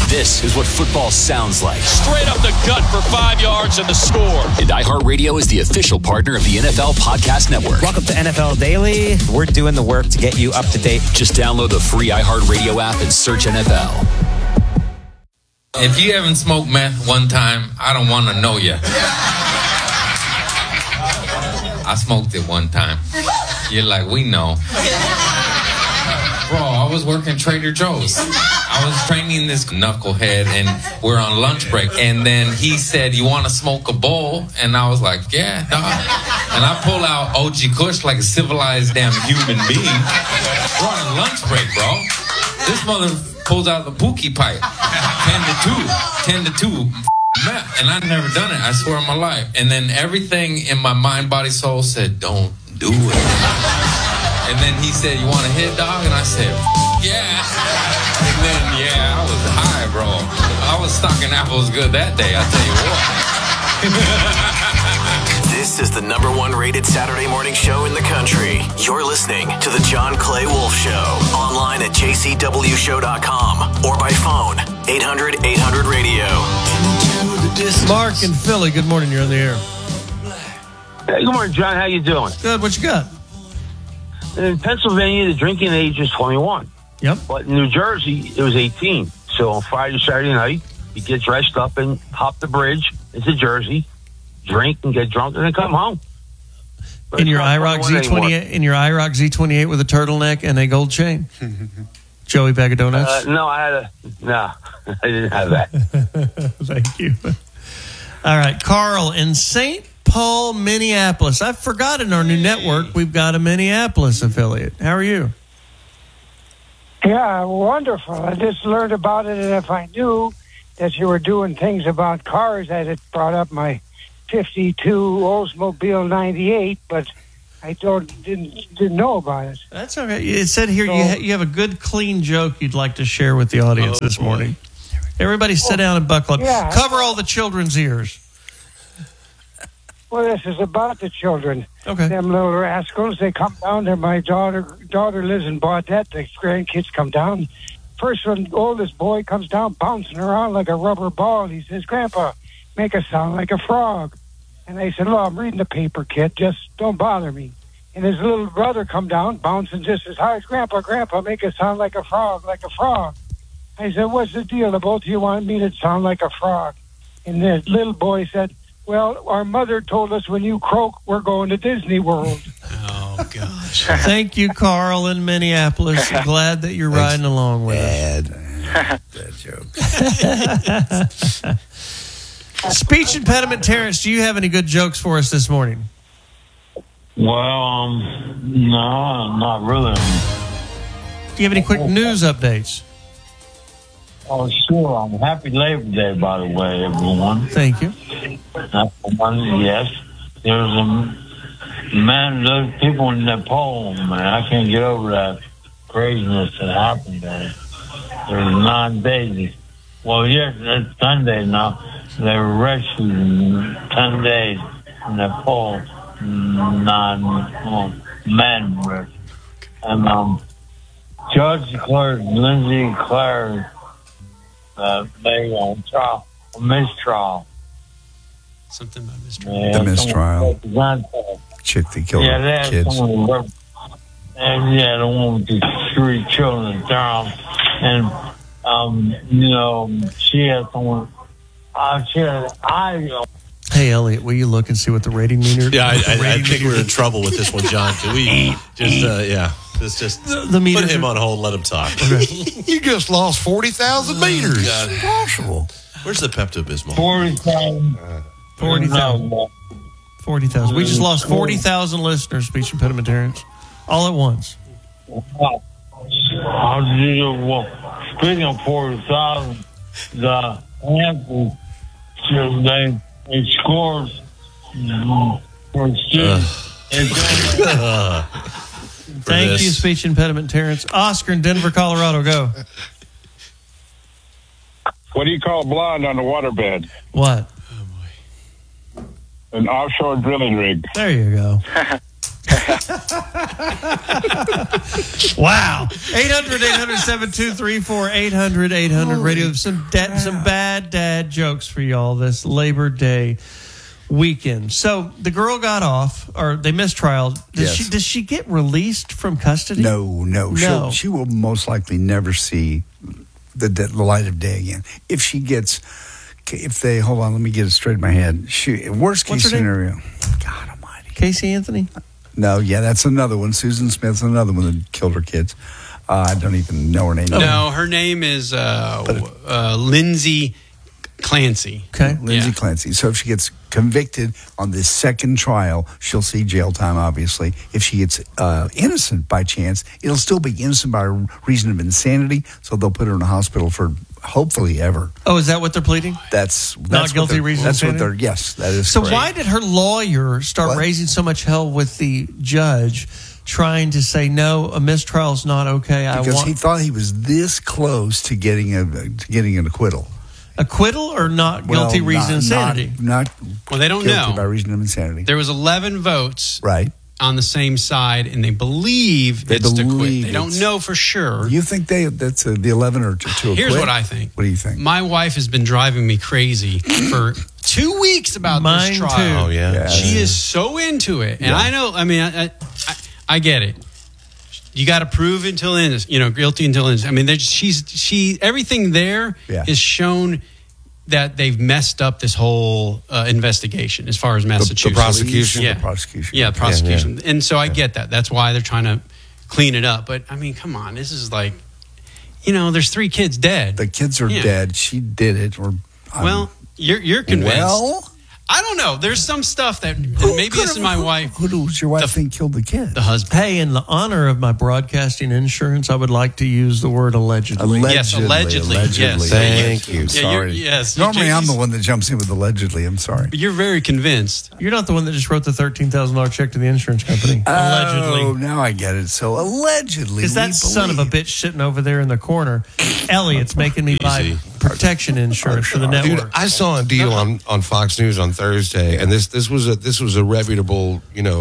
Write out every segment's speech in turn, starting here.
This is what football sounds like. Straight up the gut for 5 yards and the score. And iHeartRadio is the official partner of the NFL Podcast Network. Welcome to NFL Daily. We're doing the work to get you up to date. Just download the free iHeartRadio app and search NFL. If you haven't smoked meth one time, I don't want to know you. I smoked it one time. You're like, we know. Bro, I was working Trader Joe's. I was training this knucklehead, and we're on lunch break. And then he said, you want to smoke a bowl? And I was like, yeah, dog. And I pull out OG Kush like a civilized damn human being. We're on a lunch break, bro. This mother pulls out the Pookie pipe. 10 to 2. Meth. And I've never done it, I swear on my life. And then everything in my mind, body, soul said, don't do it. And then he said, you want to hit, dog? And I said, yeah. And then, I was high, bro. I was stocking apples good that day, I'll tell you what. This is the #1 rated Saturday morning show in the country. You're listening to the John Clay Wolf Show. Online at jcwshow.com or by phone, 800-800-RADIO. Mark in Philly, good morning. You're on the air. Hey, good morning, John. How you doing? Good. What you got? In Pennsylvania, the drinking age is 21. Yep. But in New Jersey, it was 18. So on Friday, Saturday night, you get dressed up and hop the bridge into Jersey, drink and get drunk, and then come home. But In your IROC Z28, in your IROC Z28 with a turtleneck and a gold chain. Joey Bag of Donuts. No, I didn't have that. Thank you. All right, Carl in St. Paul, Minneapolis. I forgot in our new network we've got a Minneapolis affiliate. How are you? Yeah, wonderful. I just learned about it, and if I knew that you were doing things about cars, I'd have brought up my 52 Oldsmobile 98, but I didn't know about it. That's okay. It said here you have a good, clean joke you'd like to share with the audience this morning. Everybody sit down and buckle up. Yeah. Cover all the children's ears. Well, this is about the children. Okay. Them little rascals, they come down there. My daughter lives in Baudette. The grandkids come down. First one, oldest boy comes down bouncing around like a rubber ball. He says, Grandpa, make a sound like a frog. And I said, I'm reading the paper, kid. Just don't bother me. And his little brother come down, bouncing just as hard. Grandpa, make a sound like a frog, like a frog. I said, what's the deal? The both of you want me to sound like a frog. And the little boy said, well, our mother told us when you croak, we're going to Disney World. Oh, gosh. Thank you, Carl in Minneapolis. Glad that you're riding along with us. Bad joke. Speech impediment, Terrence, do you have any good jokes for us this morning? Well, no, not really. Do you have any quick news updates? Oh, sure. Happy Labor Day, by the way, everyone. Thank you. Yes. There's those people in Nepal, man, I can't get over that craziness that happened there. There's 9 days. Well, yes, it's Sunday now. They were rescued in 10 days in Nepal. 9 men were. And Judge declared Lindsay Clare made on trial, a mistrial. Something about mistrial. Yeah, the mistrial. Chick that killed her kids. And the one with the 3 children down. And, she had someone. Hey, Elliot, will you look and see what the rating meter? Yeah, I think we're in trouble with this one, John. Can we just, let's just the put him on hold, let him talk. Okay. You just lost 40,000 meters. God. Impossible. Where's the Pepto-Bismol? 40,000. 40,000. 40,000. We just lost 40,000 listeners, speech impedimentarians, all at once. Speaking of 40,000, the Panthers, they scored for students. Thank you, speech impediment Terrence. Oscar in Denver, Colorado, go. What do you call blonde on the waterbed? What? An offshore drilling rig. There you go. Wow. 800-800-7234, 800-800 radio. Some bad dad jokes for y'all this Labor Day weekend. So the girl got off, or they mistrialed. Does she get released from custody? No. She will most likely never see the light of day again. Hold on, let me get it straight in my head. Worst case scenario. God almighty. Casey Anthony? No, that's another one. Susan Smith's another one that killed her kids. I don't even know her name. No, her name is Lindsay Clancy. Okay. Lindsay Clancy. So if she gets convicted on this second trial, she'll see jail time, obviously. If she gets innocent by chance, it'll still be innocent by reason of insanity, so they'll put her in a hospital for hopefully ever. Oh, is that what they're pleading? That's not guilty reason of insanity? Yes, that is So correct. why did her lawyer start raising so much hell with the judge, trying to say, no, a mistrial's not okay? Because he thought he was this close to getting an acquittal. Acquittal or not guilty reason of insanity? Not well, they don't guilty know. by reason of insanity. There was 11 votes on the same side, and they believe it's to quit. They don't know for sure. You think that's the 11 or to acquit? Here's what I think. What do you think? My wife has been driving me crazy for 2 weeks about this trial. Too. Oh, yeah. She is so into it. And I know, I get it. You got to prove until innocent, guilty until innocent. I mean, everything there is shown that they've messed up this whole investigation as far as Massachusetts. The prosecution? Yeah. The prosecution. Yeah, prosecution. Yeah. And so I get that. That's why they're trying to clean it up. But, I mean, come on. This is like, there's 3 kids dead. The kids are dead. She did it. You're convinced. Well, I don't know. There's some stuff that maybe this is my wife. Who does your wife think killed the kid? The husband. Hey, in the honor of my broadcasting insurance, I would like to use the word allegedly. Yes, allegedly. Yes. Thank you. Sorry. Yes. Normally, I'm the one that jumps in with allegedly. I'm sorry. But you're very convinced. You're not the one that just wrote the $13,000 check to the insurance company. Allegedly. Oh, now I get it. So allegedly, because that son of a bitch sitting over there in the corner, Elliot's making me buy protection insurance for the network. Dude, I saw a deal on Fox News on Thursday, and this was a reputable,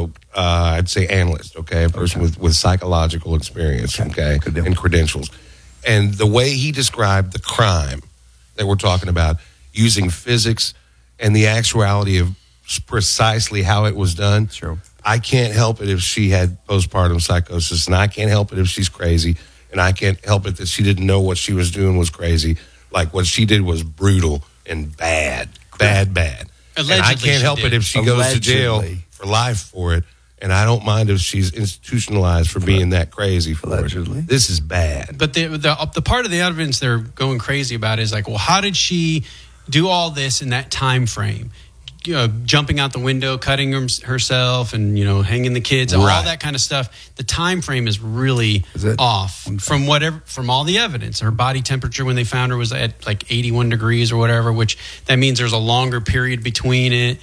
I'd say analyst, okay, a person with psychological experience, okay, and credentials. And the way he described the crime that we're talking about, using physics and the actuality of precisely how it was done. Sure. I can't help it if she had postpartum psychosis, and I can't help it if she's crazy, and I can't help it that she didn't know what she was doing was crazy. Like, what she did was brutal and bad. Allegedly, and I can't help it if she goes to jail for life for it, and I don't mind if she's institutionalized for being that crazy for it. This is bad. But the part of the evidence they're going crazy about is like, well, how did she do all this in that time frame? Jumping out the window, cutting herself, and hanging the kids, all that kind of stuff. The time frame is really off from all the evidence. Her body temperature when they found her was at like 81 degrees or whatever, which that means there's a longer period between it.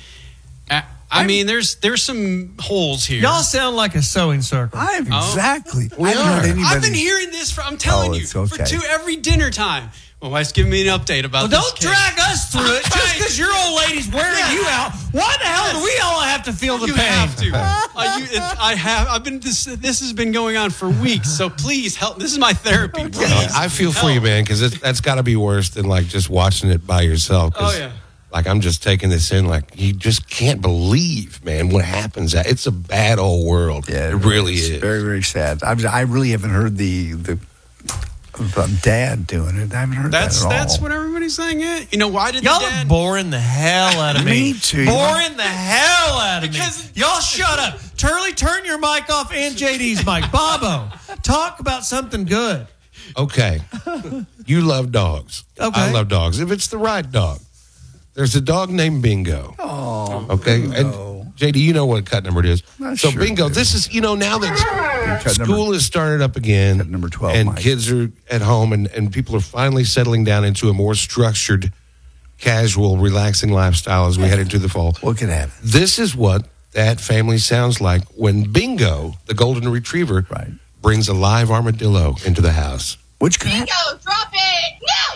I mean, there's some holes here. Y'all sound like a sewing circle. Exactly. I've been hearing this I'm telling you, for every dinner time. My wife's giving me an update about this. Don't drag us through it just because your old lady's wearing you out. Why the hell do we all have to feel the pain? You have to. I have. I've been. This has been going on for weeks. So please help. This is my therapy. Please, I feel for you, man, because that's got to be worse than like just watching it by yourself. Oh yeah. Like, I'm just taking this in. Like, you just can't believe, man, what happens. It's a bad old world. Yeah, it really is. Very, very sad. I really haven't heard the dad doing it. I haven't heard that at all. That's what everybody's saying. Why did y'all the dad... boring the hell out of me? Me too. Boring the hell out of me. Y'all shut up. Turley, turn your mic off, and JD's mic. Bobo, talk about something good. Okay. You love dogs. Okay. I love dogs. If it's the right dog. There's a dog named Bingo. Oh. Okay. Bingo. And JD, you know what cut number it is. So sure Bingo, this is, now that school has started up again. Cut number 12, and Mike. kids are at home and people are finally settling down into a more structured, casual, relaxing lifestyle as we head into the fall. What could happen? This is what that family sounds like when Bingo, the golden retriever, brings a live armadillo into the house. Which could happen? Bingo, drop it! No!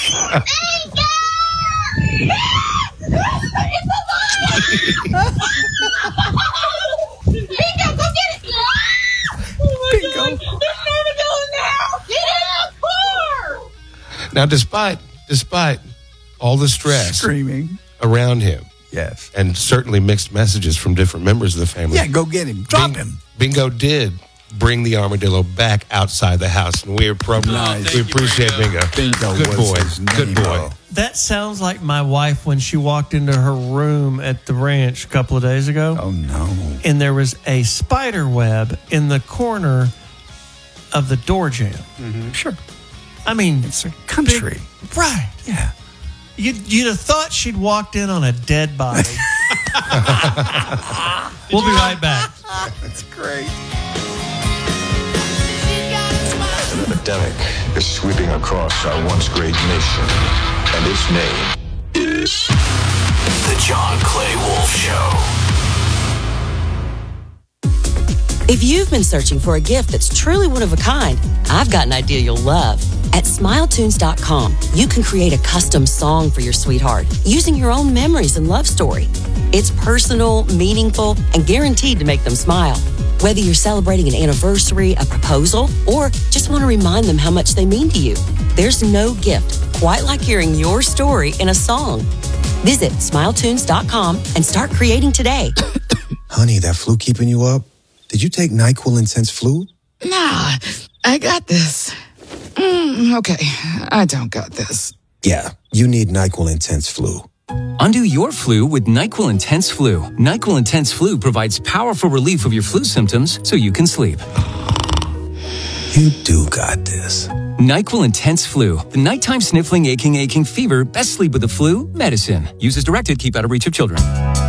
Bingo! It's alive! Now, despite all the stress Screaming. around him, Yes. and certainly mixed messages from different members of the family. Yeah, go get him. Drop him. Bingo did bring the armadillo back outside the house, and we appreciate Bingo. Bingo Good was boy. his Good name. boy. That sounds like my wife when she walked into her room at the ranch a couple of days ago. Oh, no. And there was a spider web in the corner of the door jamb. Sure. I mean, It's a country. right. Yeah. You'd have thought she'd walked in on a dead body. We'll be right back. That's great. An epidemic is sweeping across our once great nation, and its name is The John Clay Wolf Show. If you've been searching for a gift that's truly one of a kind, I've got an idea you'll love. At SmileTunes.com, you can create a custom song for your sweetheart using your own memories and love story. It's personal, meaningful, and guaranteed to make them smile. Whether you're celebrating an anniversary, a proposal, or just want to remind them how much they mean to you, there's no gift quite like hearing your story in a song. Visit SmileTunes.com and start creating today. Honey, that flu keeping you up? Did you take NyQuil Intense Flu? Nah, I got this. Okay, I don't got this. Yeah, you need NyQuil Intense Flu. Undo your flu with NyQuil Intense Flu. NyQuil Intense Flu provides powerful relief of your flu symptoms so you can sleep. You do got this. NyQuil Intense Flu. The nighttime sniffling, aching fever, best sleep with the flu medicine. Use as directed, keep out of reach of children.